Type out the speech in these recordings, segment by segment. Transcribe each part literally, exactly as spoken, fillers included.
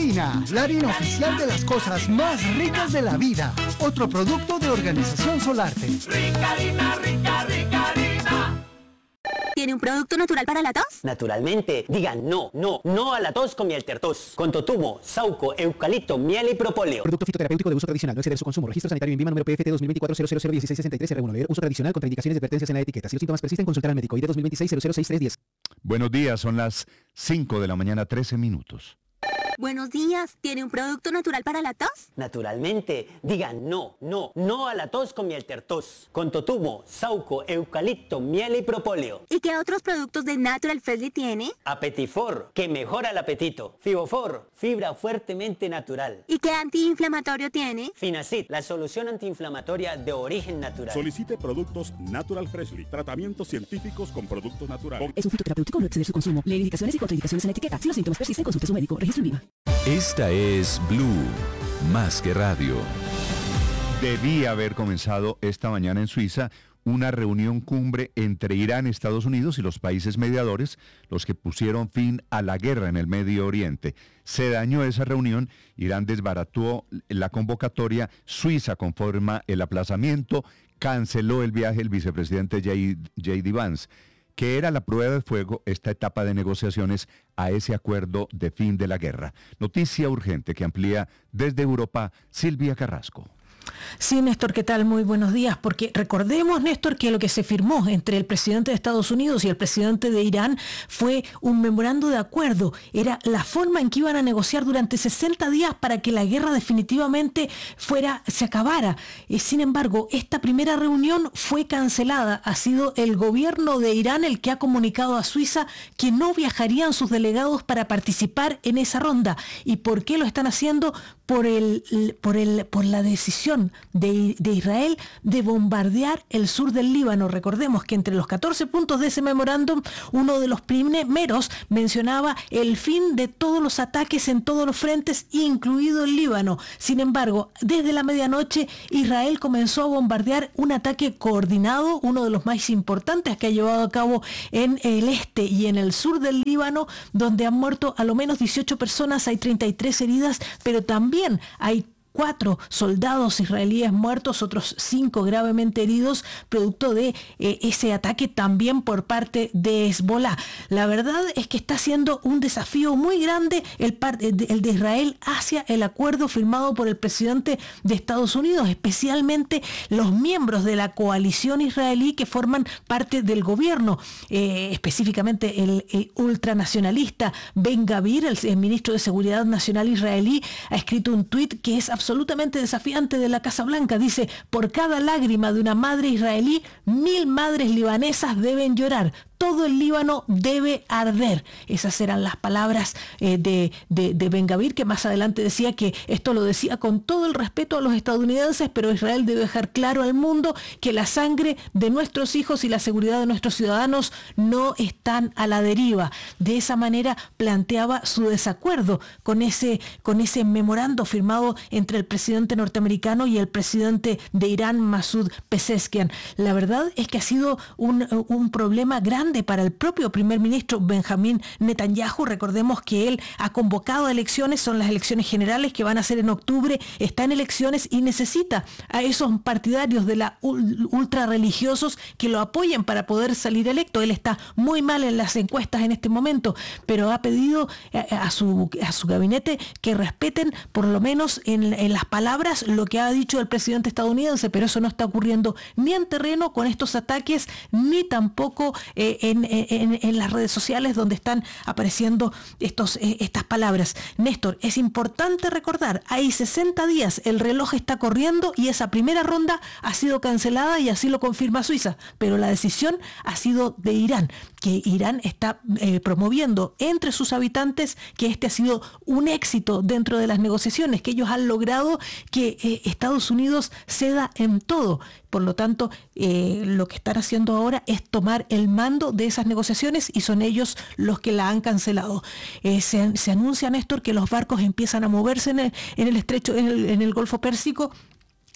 Rica-Harina, la harina oficial de las cosas más ricas de la vida. Otro producto de Organización Solarte. Rica-Harina, rica, rica-Harina. ¿Tiene un producto natural para la tos? Naturalmente. Digan no, no, no a la tos con miel tertos. Con totumo, sauco, eucalipto, miel y propóleo. Producto fitoterapéutico de uso tradicional. No exceder su consumo. Registro sanitario INVIMA número P F T dos mil veinticuatro cero cero cero dieciséis sesenta y tres R uno. Leer uso tradicional. Contraindicaciones y advertencias en la etiqueta. Si los síntomas persisten, consultar al médico. I D dos mil veintiséis cero cero seis tres diez. Buenos días, son las cinco de la mañana, trece minutos. Buenos días, ¿tiene un producto natural para la tos? Naturalmente. Digan no, no, no a la tos con miel tertos. Con totumo, sauco, eucalipto, miel y propóleo. ¿Y qué otros productos de Natural Freshly tiene? Apetifor, que mejora el apetito. Fibofor, fibra fuertemente natural. ¿Y qué antiinflamatorio tiene? Finacid, la solución antiinflamatoria de origen natural. Solicite productos Natural Freshly, tratamientos científicos con productos naturales. Es un fitoterapéutico, no exceder su consumo. Lee indicaciones y contraindicaciones en la etiqueta. Si los síntomas persisten, consulte a su médico. Registro INVIMA. Esta es Blue, más que radio. Debía haber comenzado esta mañana en Suiza una reunión cumbre entre Irán, Estados Unidos y los países mediadores, los que pusieron fin a la guerra en el Medio Oriente. Se dañó esa reunión, Irán desbarató la convocatoria, Suiza conforma el aplazamiento, canceló el viaje del vicepresidente J D Vance, que era la prueba de fuego esta etapa de negociaciones a ese acuerdo de fin de la guerra. Noticia urgente que amplía desde Europa Silvia Carrasco. Sí, Néstor, ¿qué tal? Muy buenos días, porque recordemos, Néstor, que lo que se firmó entre el presidente de Estados Unidos y el presidente de Irán fue un memorando de acuerdo. Era la forma en que iban a negociar durante sesenta días para que la guerra definitivamente fuera, se acabara. Eh, sin embargo, esta primera reunión fue cancelada. Ha sido el gobierno de Irán el que ha comunicado a Suiza que no viajarían sus delegados para participar en esa ronda. ¿Y por qué lo están haciendo? Por, el, por, el, por la decisión de, de Israel de bombardear el sur del Líbano. Recordemos que entre los catorce puntos de ese memorándum, uno de los primeros mencionaba el fin de todos los ataques en todos los frentes, incluido el Líbano. Sin embargo, desde la medianoche, Israel comenzó a bombardear un ataque coordinado, uno de los más importantes que ha llevado a cabo en el este y en el sur del Líbano, donde han muerto a lo menos dieciocho personas, hay treinta y tres heridas, pero también También hay cuatro soldados israelíes muertos, otros cinco gravemente heridos, producto de eh, ese ataque también por parte de Hezbollah. La verdad es que está siendo un desafío muy grande el, par, el de Israel hacia el acuerdo firmado por el presidente de Estados Unidos, especialmente los miembros de la coalición israelí que forman parte del gobierno, eh, específicamente el, el ultranacionalista Ben Gavir, el, el ministro de Seguridad Nacional israelí, ha escrito un tuit que es absolutamente desafiante de la Casa Blanca. Dice: por cada lágrima de una madre israelí, mil madres libanesas deben llorar. Todo el Líbano debe arder. Esas eran las palabras eh, de, de, de Ben Gavir, que más adelante decía que esto lo decía con todo el respeto a los estadounidenses, pero Israel debe dejar claro al mundo que la sangre de nuestros hijos y la seguridad de nuestros ciudadanos no están a la deriva. De esa manera planteaba su desacuerdo con ese, con ese memorando firmado entre el presidente norteamericano y el presidente de Irán, Masoud Pezeshkian. La verdad es que ha sido un, un problema grande para el propio primer ministro Benjamín Netanyahu. Recordemos que él ha convocado elecciones, son las elecciones generales que van a ser en octubre, está en elecciones y necesita a esos partidarios de la ultra religiosos que lo apoyen para poder salir electo. Él está muy mal en las encuestas en este momento, pero ha pedido a, a, su, a su gabinete que respeten por lo menos en, en las palabras lo que ha dicho el presidente estadounidense, pero eso no está ocurriendo ni en terreno con estos ataques, ni tampoco eh, En, en, en las redes sociales donde están apareciendo estos, eh, estas palabras. Néstor, es importante recordar, hay sesenta días, el reloj está corriendo y esa primera ronda ha sido cancelada y así lo confirma Suiza, pero la decisión ha sido de Irán, que Irán está eh, promoviendo entre sus habitantes que este ha sido un éxito dentro de las negociaciones, que ellos han logrado que eh, Estados Unidos ceda en todo. Por lo tanto, eh, lo que están haciendo ahora es tomar el mando de esas negociaciones y son ellos los que la han cancelado. Eh, se, se anuncia, Néstor, que los barcos empiezan a moverse en el, en el estrecho, en el, en el Golfo Pérsico,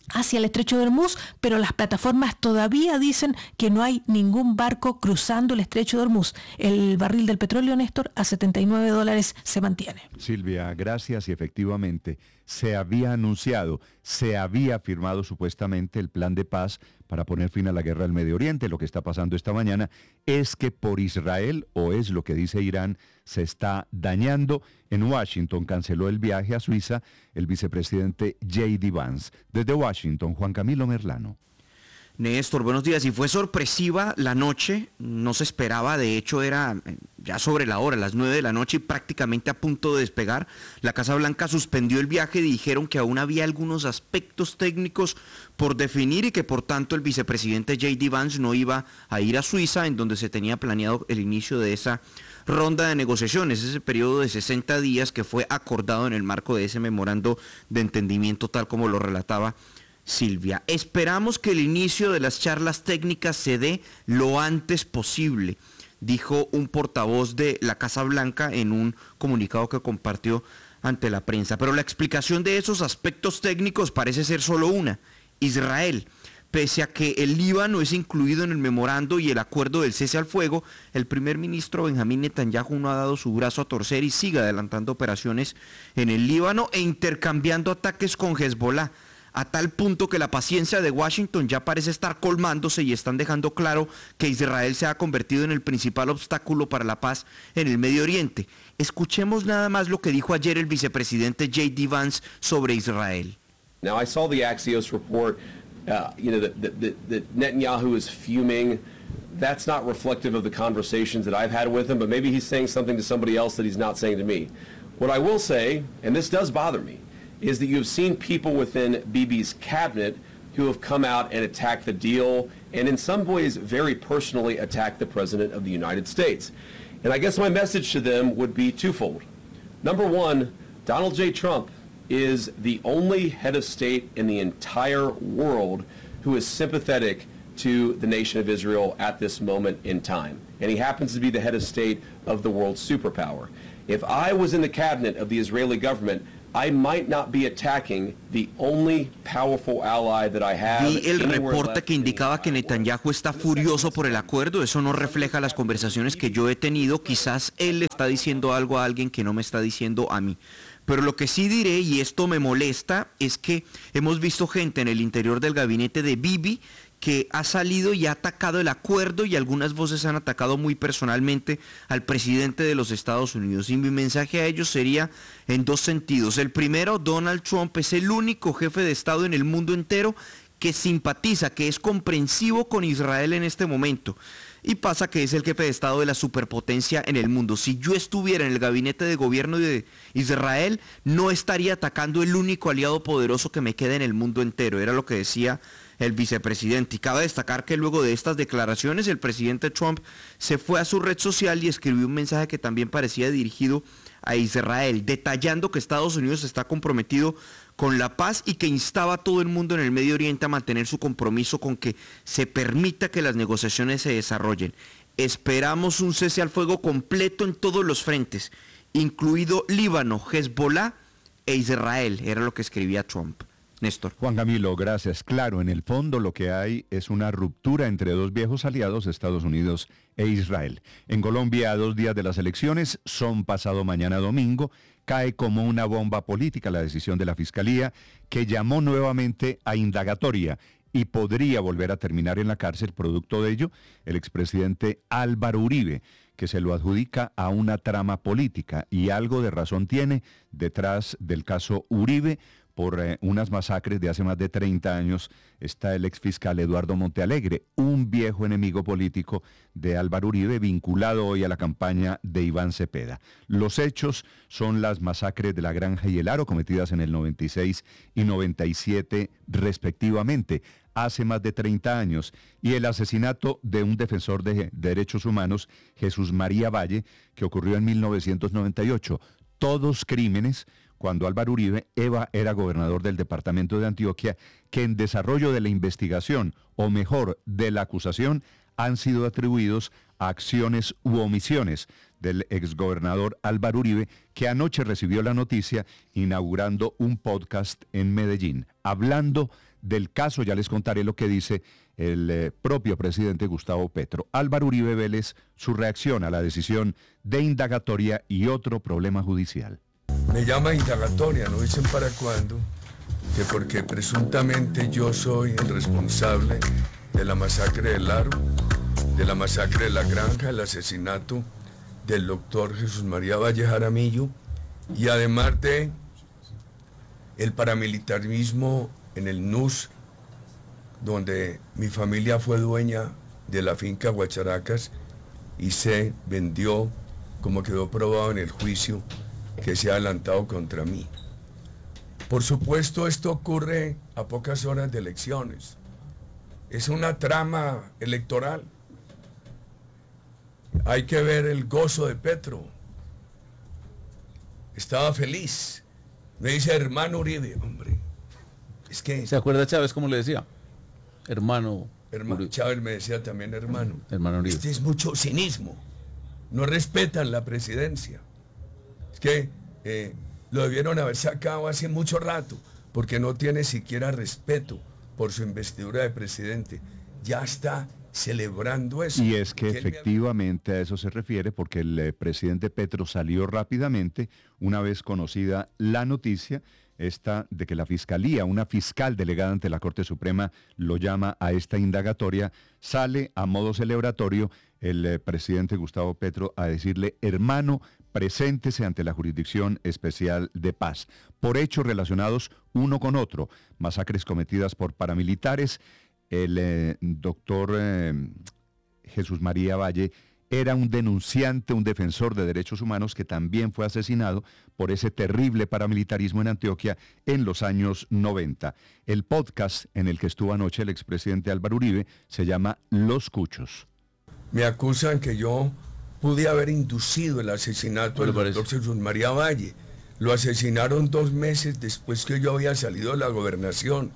hacia el estrecho de Hormuz, pero las plataformas todavía dicen que no hay ningún barco cruzando el estrecho de Hormuz. El barril del petróleo, Néstor, a setenta y nueve dólares se mantiene. Silvia, gracias. Y efectivamente se había anunciado, se había firmado supuestamente el plan de paz para poner fin a la guerra del Medio Oriente. Lo que está pasando esta mañana es que por Israel, o es lo que dice Irán, se está dañando. En Washington canceló el viaje a Suiza el vicepresidente J D Vance. Desde Washington, Juan Camilo Merlano. Néstor, buenos días. Y fue sorpresiva la noche, no se esperaba, de hecho era ya sobre la hora, las nueve de la noche y prácticamente a punto de despegar. La Casa Blanca suspendió el viaje y dijeron que aún había algunos aspectos técnicos por definir y que por tanto el vicepresidente J D Vance no iba a ir a Suiza, en donde se tenía planeado el inicio de esa ronda de negociaciones, ese periodo de sesenta días que fue acordado en el marco de ese memorando de entendimiento, tal como lo relataba Silvia. Esperamos que el inicio de las charlas técnicas se dé lo antes posible, dijo un portavoz de la Casa Blanca en un comunicado que compartió ante la prensa. Pero la explicación de esos aspectos técnicos parece ser solo una: Israel. Pese a que el Líbano es incluido en el memorando y el acuerdo del cese al fuego, el primer ministro Benjamín Netanyahu no ha dado su brazo a torcer y sigue adelantando operaciones en el Líbano e intercambiando ataques con Hezbollah, a tal punto que la paciencia de Washington ya parece estar colmándose y están dejando claro que Israel se ha convertido en el principal obstáculo para la paz en el Medio Oriente. Escuchemos nada más lo que dijo ayer el vicepresidente J D Vance sobre Israel. Now I saw the Axios report, uh, you know, that, that, that Netanyahu is fuming. That's not reflective of the conversations that I've had with him, but maybe he's saying something to somebody else that he's not saying to me. What I will say, and this does bother me, is that you have seen people within Bibi's cabinet who have come out and attacked the deal and in some ways very personally attacked the President of the United States. And I guess my message to them would be twofold. Number one, Donald J. Trump is the only head of state in the entire world who is sympathetic to the nation of Israel at this moment in time. And he happens to be the head of state of the world's superpower. If I was in the cabinet of the Israeli government, I might not be attacking the only powerful ally that I have. Vi el reporte que indicaba que Netanyahu está furioso por el acuerdo. Eso no refleja las conversaciones que yo he tenido. Quizás él le está diciendo algo a alguien que no me está diciendo a mí. Pero lo que sí diré, y esto me molesta, es que hemos visto gente en el interior del gabinete de Bibi que ha salido y ha atacado el acuerdo, y algunas voces han atacado muy personalmente al presidente de los Estados Unidos. Y mi mensaje a ellos sería en dos sentidos. El primero, Donald Trump es el único jefe de Estado en el mundo entero que simpatiza, que es comprensivo con Israel en este momento. Y pasa que es el jefe de Estado de la superpotencia en el mundo. Si yo estuviera en el gabinete de gobierno de Israel, no estaría atacando el único aliado poderoso que me queda en el mundo entero. Era lo que decía el vicepresidente. Y cabe destacar que luego de estas declaraciones, el presidente Trump se fue a su red social y escribió un mensaje que también parecía dirigido a Israel, detallando que Estados Unidos está comprometido con la paz y que instaba a todo el mundo en el Medio Oriente a mantener su compromiso con que se permita que las negociaciones se desarrollen. Esperamos un cese al fuego completo en todos los frentes, incluido Líbano, Hezbollah e Israel, era lo que escribía Trump. Néstor. Juan Camilo, gracias. Claro, en el fondo lo que hay es una ruptura entre dos viejos aliados, Estados Unidos e Israel. En Colombia, a dos días de las elecciones, son pasado mañana domingo, cae como una bomba política la decisión de la Fiscalía, que llamó nuevamente a indagatoria y podría volver a terminar en la cárcel. Producto de ello, el expresidente Álvaro Uribe, que se lo adjudica a una trama política, y algo de razón tiene detrás del caso Uribe. Por eh, unas masacres de hace más de treinta años, está el exfiscal Eduardo Montealegre, un viejo enemigo político de Álvaro Uribe, vinculado hoy a la campaña de Iván Cepeda. Los hechos son las masacres de La Granja y El Aro, cometidas en el noventa y seis y noventa y siete respectivamente, hace más de treinta años, y el asesinato de un defensor de derechos humanos, Jesús María Valle, que ocurrió en mil novecientos noventa y ocho. Todos crímenes cuando Álvaro Uribe Eva era gobernador del departamento de Antioquia, que en desarrollo de la investigación, o mejor, de la acusación, han sido atribuidos a acciones u omisiones del exgobernador Álvaro Uribe, que anoche recibió la noticia inaugurando un podcast en Medellín, hablando del caso. Ya les contaré lo que dice el eh, propio presidente Gustavo Petro. Álvaro Uribe Vélez, su reacción a la decisión de indagatoria y otro problema judicial. Me llama indagatoria, no dicen para cuándo, que porque presuntamente yo soy el responsable de la masacre del Aro, de la masacre de la Granja, el asesinato del doctor Jesús María Valle Jaramillo, y además de el paramilitarismo en el N U S, donde mi familia fue dueña de la finca Guacharacas y se vendió, como quedó probado en el juicio que se ha adelantado contra mí. Por supuesto, esto ocurre a pocas horas de elecciones. Es una trama electoral. Hay que ver el gozo de Petro. Estaba feliz. Me dice, hermano Uribe, hombre. Es que... ¿Se acuerda Chávez cómo le decía? Hermano. Hermano Chávez me decía también hermano. Hermano Uribe. Este es mucho cinismo. No respetan la presidencia. Es que eh, lo debieron haber sacado hace mucho rato, porque no tiene siquiera respeto por su investidura de presidente. Ya está celebrando eso. Y es que efectivamente a eso se refiere, porque el eh, presidente Petro salió rápidamente una vez conocida la noticia esta de que la Fiscalía, una fiscal delegada ante la Corte Suprema, lo llama a esta indagatoria. Sale a modo celebratorio el eh, presidente Gustavo Petro a decirle, hermano, preséntese ante la Jurisdicción Especial de Paz, por hechos relacionados uno con otro, masacres cometidas por paramilitares. El eh, doctor eh, Jesús María Valle era un denunciante, un defensor de derechos humanos que también fue asesinado por ese terrible paramilitarismo en Antioquia en los años noventa. El podcast en el que estuvo anoche el expresidente Álvaro Uribe se llama Los Cuchos. Me acusan que yo pude haber inducido el asesinato del doctor Jesús María Valle. Lo asesinaron dos meses después que yo había salido de la gobernación.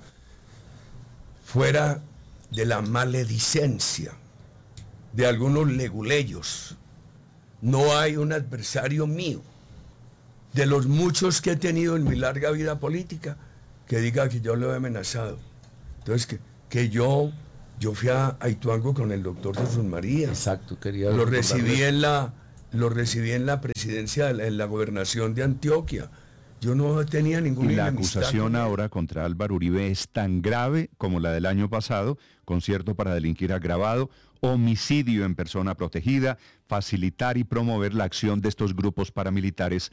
Fuera de la maledicencia de algunos leguleyos. No hay un adversario mío, de los muchos que he tenido en mi larga vida política, que diga que yo lo he amenazado. Entonces, que, que yo, yo fui a, a Ituango con el doctor Jesús María. Exacto, quería... Lo recibí en la, lo recibí en la presidencia, de la, en la gobernación de Antioquia. Yo no tenía ninguna Y la enemistad acusación con él. ahora contra Álvaro Uribe es tan grave como la del año pasado, concierto para delinquir agravado, homicidio en persona protegida, facilitar y promover la acción de estos grupos paramilitares